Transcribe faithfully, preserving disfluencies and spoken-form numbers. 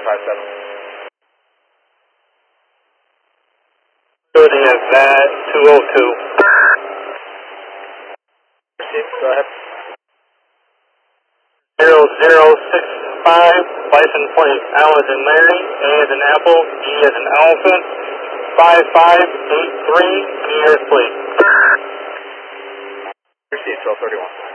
five seven. Shooting at that two oh two. Go ahead. Zero zero six five, license plate, Al as in Larry, A as in Apple, E as in Elephant, five five eight three, New Year's plate. Received twelve thirty-one.